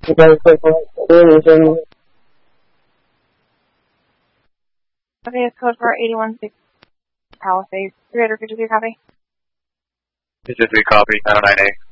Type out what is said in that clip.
Okay, it's code for 816 Palisades. 353 copy. 53 copy, 909A.